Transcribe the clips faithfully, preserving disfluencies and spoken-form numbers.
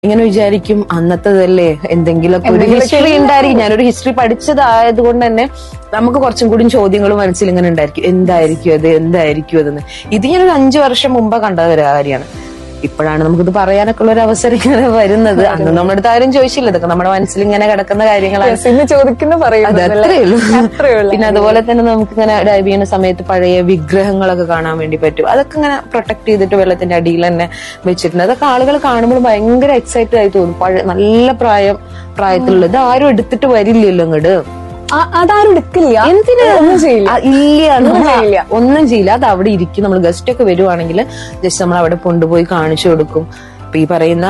ഇങ്ങനെ വിചാരിക്കും അന്നത്തേതല്ലേ എന്തെങ്കിലുമൊക്കെ ഒരു ഹിസ്റ്ററി ഉണ്ടായിരിക്കും. ഞാനൊരു ഹിസ്റ്ററി പഠിച്ചതായത് കൊണ്ട് തന്നെ നമുക്ക് കുറച്ചും കൂടി ചോദ്യങ്ങൾ മനസ്സിൽ ഇങ്ങനെ ഉണ്ടായിരിക്കും, എന്തായിരിക്കും അത് എന്തായിരിക്കും അതെന്ന്. ഇത് ഞാനൊരു അഞ്ചു വർഷം മുമ്പ് കണ്ട ഒരു കാര്യമാണ്. ഇപ്പോഴാണ് നമുക്കിത് പറയാനൊക്കെ ഉള്ള ഒരു അവസരം ഇങ്ങനെ വരുന്നത്. അന്ന് നമ്മുടെ അടുത്ത് ആരും ചോദിച്ചില്ല, ഇതൊക്കെ നമ്മുടെ മനസ്സിൽ ഇങ്ങനെ കിടക്കുന്ന കാര്യങ്ങളാണ് ചോദിക്കുന്ന അത്രേ ഉള്ളൂ. പിന്നെ അതുപോലെ തന്നെ നമുക്ക് ഇങ്ങനെ ഡൈവ് ചെയ്യുന്ന സമയത്ത് പഴയ വിഗ്രഹങ്ങളൊക്കെ കാണാൻ വേണ്ടി പറ്റും. അതൊക്കെ ഇങ്ങനെ പ്രൊട്ടക്ട് ചെയ്തിട്ട് വെള്ളത്തിന്റെ അടിയിൽ തന്നെ വെച്ചിട്ടുണ്ട്. അതൊക്കെ ആളുകൾ കാണുമ്പോൾ ഭയങ്കര എക്സൈറ്റഡ് ആയി തോന്നും. പഴയ നല്ല പ്രായം പ്രായത്തിലുള്ളത് ആരും എടുത്തിട്ട് വരില്ലല്ലോ അങ്ങോട്ട്. അതാരും എടുക്കില്ല, എന്തിനാ ഒന്നും ചെയ്യില്ല. ഇല്ല, ഒന്നും ചെയ്യില്ല. അത് അവിടെ ഇരിക്കും. നമ്മൾ ഗസ്റ്റ് ഒക്കെ വരുവാണെങ്കിൽ ജസ്റ്റ് നമ്മൾ അവിടെ കൊണ്ടുപോയി കാണിച്ചു കൊടുക്കും. ഇപ്പൊ ഈ പറയുന്ന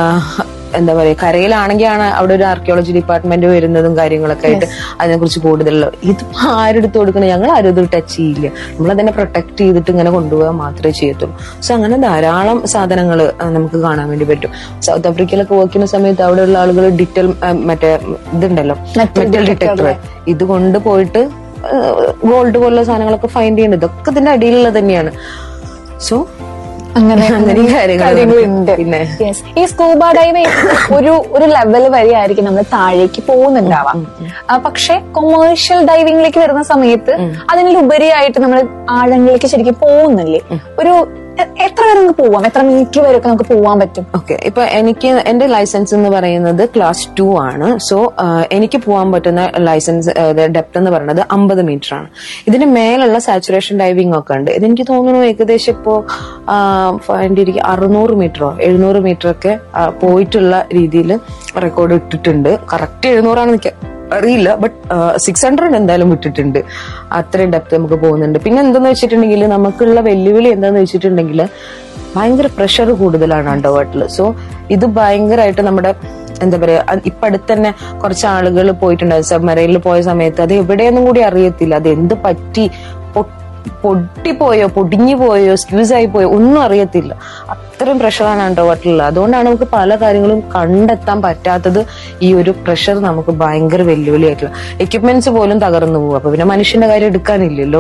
എന്താ പറയാ, കരയിലാണെങ്കിലാണ് അവിടെ ഒരു ആർക്കിയോളജി ഡിപ്പാർട്ട്മെന്റ് വരുന്നതും കാര്യങ്ങളൊക്കെ ആയിട്ട് അതിനെ കുറിച്ച് കൂടുതലല്ലോ. ഇതിപ്പോ ആരെടുത്ത് കൊടുക്കണം, ഞങ്ങൾ ആരും ഇത് ടച്ച് ചെയ്യില്ല. നമ്മളതിനെ പ്രൊട്ടക്ട് ചെയ്തിട്ട് ഇങ്ങനെ കൊണ്ടുപോകാൻ മാത്രമേ ചെയ്യത്തുള്ളൂ. സോ അങ്ങനെ ധാരാളം സാധനങ്ങൾ നമുക്ക് കാണാൻ വേണ്ടി പറ്റും. സൗത്ത് ആഫ്രിക്കയിലൊക്കെ വർക്ക് ചെയ്യുന്ന സമയത്ത് അവിടെയുള്ള ആളുകൾ ഡിറ്റൽ മറ്റേ ഇതുണ്ടല്ലോ മെറ്റൽ ഡിറ്റക്ടർ, ഇത് കൊണ്ടുപോയിട്ട് ഗോൾഡ് പോലുള്ള സാധനങ്ങളൊക്കെ ഫൈൻഡ് ചെയ്യുന്നത് ഇതൊക്കെ ഇതിന്റെ അടിയിലുള്ളത് തന്നെയാണ്. സോ അങ്ങനെ കാര്യങ്ങളുണ്ട്. പിന്നെ ഈ സ്കൂബ ഡൈവിംഗ് ഒരു ഒരു ലെവൽ വരെയായിരിക്കും നമ്മൾ താഴേക്ക് പോകുന്നുണ്ടാവാം. പക്ഷെ കൊമേഴ്ഷ്യൽ ഡൈവിംഗിലേക്ക് വരുന്ന സമയത്ത് അതിനുപരിയായിട്ട് നമ്മൾ ആഴങ്ങളിലേക്ക് ശരിക്കും പോകുന്നില്ലേ? ഒരു എത്ര വരെ നമുക്ക് പോവാം, എത്ര മീറ്റർ വരെയൊക്കെ നമുക്ക് പോവാൻ പറ്റും? ഓക്കെ, ഇപ്പൊ എനിക്ക് എന്റെ ലൈസൻസ് എന്ന് പറയുന്നത് ക്ലാസ് ടു ആണ്. സോ എനിക്ക് പോകാൻ പറ്റുന്ന ലൈസൻസ് ഡെപ്ത് എന്ന് പറയുന്നത് അമ്പത് മീറ്റർ ആണ്. ഇതിന് മേലുള്ള സാച്ചുറേഷൻ ഡൈവിംഗ് ഒക്കെ ഉണ്ട്. ഇതെനിക്ക് തോന്നുന്നു ഏകദേശം ഇപ്പോ ഫൈൻഡിരിക്കും അറുന്നൂറ് മീറ്ററോ എഴുന്നൂറ് മീറ്റർ ഒക്കെ പോയിട്ടുള്ള രീതിയിൽ റെക്കോർഡ് ഇട്ടിട്ടുണ്ട്. കറക്റ്റ് എഴുന്നൂറാണ് എനിക്ക് അറിയില്ല, ബട്ട് സിക്സ് ഹൺഡ്രഡ് എന്തായാലും വിട്ടിട്ടുണ്ട്. അത്രയും ഡെപ്ത് നമുക്ക് പോകുന്നുണ്ട്. പിന്നെ എന്താന്ന് വെച്ചിട്ടുണ്ടെങ്കിൽ നമുക്കുള്ള വെല്ലുവിളി എന്താന്ന് വെച്ചിട്ടുണ്ടെങ്കിൽ ഭയങ്കര പ്രഷർ കൂടുതലാണ് അണ്ടർ വാട്ടറിൽ. സോ ഇത് ഭയങ്കരമായിട്ട് നമ്മുടെ എന്താ പറയാ, ഇപ്പൊ അടുത്ത് തന്നെ കുറച്ച് ആളുകൾ പോയിട്ടുണ്ടായിരുന്നു സബ്മറൈനിൽ പോയ സമയത്ത്. അത് എവിടെയൊന്നും കൂടി അറിയത്തില്ല, അത് എന്ത് പറ്റി, പൊട്ടിപ്പോയോ പൊടിഞ്ഞു പോയോ സ്ക്യൂസ് ആയി പോയോ ഒന്നും അറിയത്തില്ല. അത്രയും പ്രഷറാണ് അണ്ടർ വാട്ടറിൽ. അതുകൊണ്ടാണ് നമുക്ക് പല കാര്യങ്ങളും കണ്ടെത്താൻ പറ്റാത്തത്. ഈ ഒരു പ്രഷർ നമുക്ക് ഭയങ്കര വെല്ലുവിളിയായിട്ടുള്ള എക്യുപ്മെന്റ്സ് പോലും തകർന്നു പോകും. അപ്പൊ പിന്നെ മനുഷ്യന്റെ കാര്യം എടുക്കാനില്ലല്ലോ.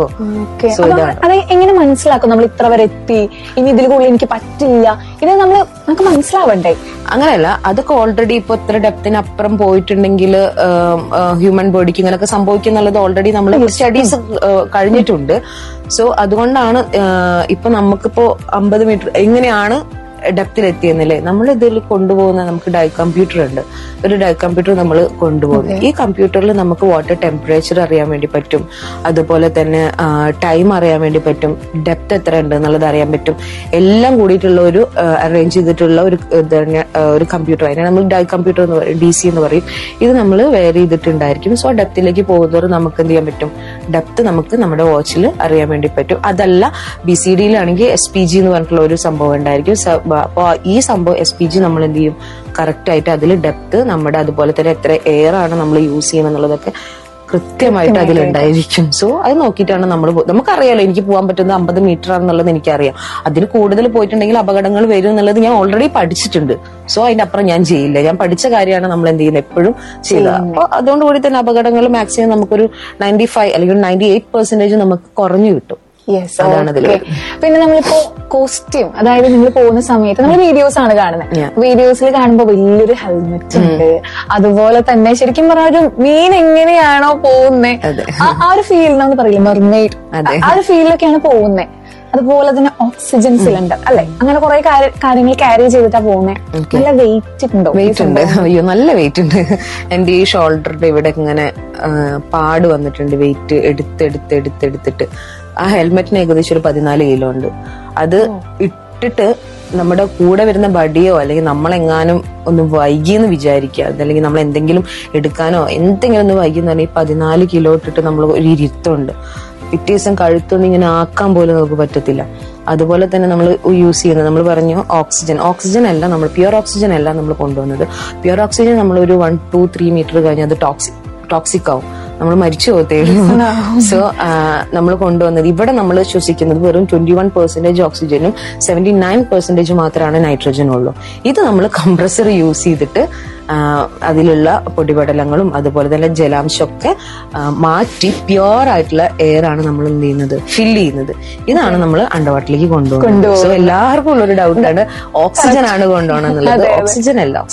അത് എങ്ങനെ മനസ്സിലാക്കും നമ്മൾ ഇത്ര വരെ എത്തി, ഇനി ഇതിൽ കൂടുതൽ എനിക്ക് പറ്റില്ല, ഇത് നമ്മൾ നമുക്ക് മനസ്സിലാവണ്ടേ? അങ്ങനെയല്ല, അതൊക്കെ ഓൾറെഡി ഇപ്പൊ ഇത്ര ഡെപ്തിന് അപ്പുറം പോയിട്ടുണ്ടെങ്കിൽ ഹ്യൂമൻ ബോഡിക്ക് ഇങ്ങനെയൊക്കെ സംഭവിക്കും എന്നുള്ളത് ഓൾറെഡി നമ്മൾ സ്റ്റഡീസ് കഴിഞ്ഞിട്ടുണ്ട്. സോ അതുകൊണ്ടാണ് ഇപ്പൊ നമുക്കിപ്പോ അമ്പത് മീറ്റർ എങ്ങനെയാണ് ഡെപ്തിൽ എത്തിയെന്നല്ലേ നമ്മൾ ഇതിൽ കൊണ്ടുപോകുന്ന നമുക്ക് ഡൈ കമ്പ്യൂട്ടർ ഉണ്ട്. ഒരു ഡൈ കമ്പ്യൂട്ടർ നമ്മൾ കൊണ്ടുപോകുന്നു. ഈ കമ്പ്യൂട്ടറിൽ നമുക്ക് വാട്ടർ ടെമ്പറേച്ചർ അറിയാൻ വേണ്ടി പറ്റും, അതുപോലെ തന്നെ ടൈം അറിയാൻ വേണ്ടി പറ്റും, ഡെപ്ത് എത്ര ഉണ്ട് എന്നുള്ളത് അറിയാൻ പറ്റും. എല്ലാം കൂടിയിട്ടുള്ള ഒരു അറേഞ്ച് ചെയ്തിട്ടുള്ള ഒരു ഒരു കമ്പ്യൂട്ടർ, അതിനെ നമ്മൾ ഡൈ കമ്പ്യൂട്ടർ എന്ന് പറയും, ഡി സി എന്ന് പറയും. ഇത് നമ്മൾ വെയർ ചെയ്തിട്ടുണ്ടായിരിക്കും. സോ ഡെപ്തിലേക്ക് പോകുന്നവർ നമുക്ക് എന്ത് ചെയ്യാൻ പറ്റും, ഡെപ്ത് നമുക്ക് നമ്മുടെ വാച്ചിൽ അറിയാൻ വേണ്ടി പറ്റും. അതല്ല B C ഡിയിലാണെങ്കിൽ S P G എന്ന് പറഞ്ഞിട്ടുള്ള ഒരു സംഭവം ഉണ്ടായിരിക്കും. അപ്പൊ ഈ സംഭവം എസ് പി ജി നമ്മൾ എന്ത് ചെയ്യും, കറക്റ്റ് ആയിട്ട് അതിൽ ഡെപ്ത് നമ്മുടെ അതുപോലെ തന്നെ എത്ര എയർ ആണ് നമ്മൾ യൂസ് ചെയ്യുന്നത് എന്നുള്ളതൊക്കെ കൃത്യമായിട്ട് അതിലുണ്ടായിരിക്കും. സോ അത് നോക്കിയിട്ടാണ് നമ്മൾ, നമുക്കറിയാലോ എനിക്ക് പോകാൻ പറ്റുന്നത് അമ്പത് മീറ്റർ ആണെന്നുള്ളത് എനിക്കറിയാം. അതിന് കൂടുതൽ പോയിട്ടുണ്ടെങ്കിൽ അപകടങ്ങൾ വരും എന്നുള്ളത് ഞാൻ ഓൾറെഡി പഠിച്ചിട്ടുണ്ട്. സോ അതിന്റെ അപ്പുറം ഞാൻ ചെയ്യില്ല. ഞാൻ പഠിച്ച കാര്യമാണ് നമ്മൾ എന്ത് ചെയ്യുന്നത് എപ്പോഴും ചെയ്യുക. അപ്പൊ അതുകൊണ്ട് കൂടി തന്നെ അപകടങ്ങൾ മാക്സിമം നമുക്കൊരു നയൻറ്റി ഫൈവ് അല്ലെങ്കിൽ നയൻറ്റി എയ്റ്റ് പെർസെന്റേജ് നമുക്ക് കുറഞ്ഞു കിട്ടും. പിന്നെ നമ്മളിപ്പോ കോസ്റ്റ്യൂം, അതായത് നിങ്ങൾ പോകുന്ന സമയത്ത് നമ്മൾ വീഡിയോസ് ആണ് കാണുന്നത്. വീഡിയോസിൽ കാണുമ്പോ വലിയൊരു ഹെൽമെറ്റ് ഉണ്ട്, അതുപോലെ തന്നെ ശരിക്കും പറഞ്ഞ ഒരു മീൻ എങ്ങനെയാണോ പോകുന്നത് ആ ഒരു ഫീൽ നമ്മൾ പറയില്ല, മെർമെയ്ഡ്, ആ ഒരു ഫീലിലൊക്കെയാണ് പോകുന്നത്. അതുപോലെ തന്നെ ഓക്സിജൻ സിലിണ്ടർ അല്ലെ, അങ്ങനെ കുറെ കാര്യങ്ങൾ ക്യാരി ചെയ്തിട്ടാ പോകുന്നത്. നല്ല വെയിറ്റ് ഉണ്ടോ? വെയിറ്റ് ഉണ്ട്, അയ്യോ നല്ല വെയിറ്റ് ഉണ്ട്. എന്റെ ഈ ഷോൾഡറിന്റെ ഇവിടെ ഇങ്ങനെ പാട് വന്നിട്ടുണ്ട്, വെയിറ്റ് എടുത്തെടുത്ത് എടുത്തെടുത്തിട്ട്. ആ ഹെൽമെറ്റിന് ഏകദേശം ഒരു പതിനാല് കിലോ ഉണ്ട്. അത് ഇട്ടിട്ട് നമ്മുടെ കൂടെ വരുന്ന ബഡിയോ അല്ലെങ്കിൽ നമ്മളെങ്ങാനും ഒന്ന് വൈകിയെന്ന് വിചാരിക്കുക, അതല്ലെങ്കിൽ നമ്മൾ എന്തെങ്കിലും എടുക്കാനോ എന്തെങ്കിലും ഒന്ന് വൈകിയെന്ന് പറഞ്ഞാൽ ഈ പതിനാല് കിലോ ഇട്ടിട്ട് നമ്മൾ ഒരു ഇരുത്തമുണ്ട്. പിറ്റേ ദിവസം കഴുത്തൊന്നും ഇങ്ങനെ ആക്കാൻ പോലും നമുക്ക് പറ്റത്തില്ല. അതുപോലെ തന്നെ നമ്മൾ യൂസ് ചെയ്യുന്നത്, നമ്മൾ പറഞ്ഞു ഓക്സിജൻ, ഓക്സിജൻ അല്ല നമ്മൾ പ്യുവർ ഓക്സിജൻ അല്ല നമ്മൾ കൊണ്ടുവന്നത്. പ്യുവർ ഓക്സിജൻ നമ്മൾ ഒരു വൺ ടു ത്രീ മീറ്റർ കഴിഞ്ഞ് അത് ടോക്സിക് ടോക്സിക് ആവും. നമ്മൾ മരിച്ചു പോകത്തേ ഉള്ളൂ. സോ നമ്മൾ കൊണ്ടുവന്നത് ഇവിടെ നമ്മൾ ശ്വസിക്കുന്നത് വെറും ട്വന്റി വൺ പെർസെന്റേജ് ഓക്സിജനും സെവന്റി നയൻ പെർസെന്റേജ് മാത്രമാണ് നൈട്രജൻ ഉള്ളൂ. ഇത് നമ്മൾ കംപ്രസർ യൂസ് ചെയ്തിട്ട് അതിലുള്ള പൊടിപടലങ്ങളും അതുപോലെ തന്നെ ജലാംശമൊക്കെ മാറ്റി പ്യുവർ ആയിട്ടുള്ള എയർ ആണ് നമ്മൾ എന്ത് ചെയ്യുന്നത്, ഫില്ല് ചെയ്യുന്നത്. ഇതാണ് നമ്മൾ അണ്ടർവാട്ടറിലേക്ക് കൊണ്ടുപോകുന്നത്. സോ എല്ലാവർക്കും ഉള്ളൊരു ഡൗട്ടാണ് ഓക്സിജൻ ആണ് കൊണ്ടുപോകണം എന്നുള്ളത്. ഓക്സിജൻ അല്ല,